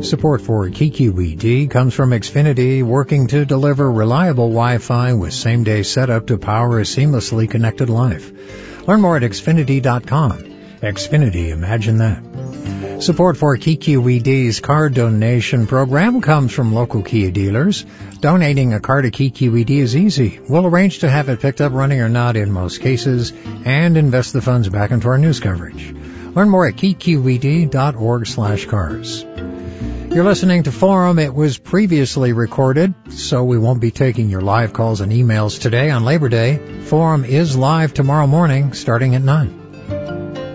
Support for KQED comes from Xfinity, working to deliver reliable Wi-Fi with same-day setup to power a seamlessly connected life. Learn more at Xfinity.com. Xfinity, imagine that. Support for KQED's car donation program comes from local Kia dealers. Donating a car to KQED is easy. We'll arrange to have it picked up running or not in most cases and invest the funds back into our news coverage. Learn more at kqed.org/cars. You're listening to Forum. It was previously recorded, so we won't be taking your live calls and emails today on Labor Day. Forum is live tomorrow morning starting at 9.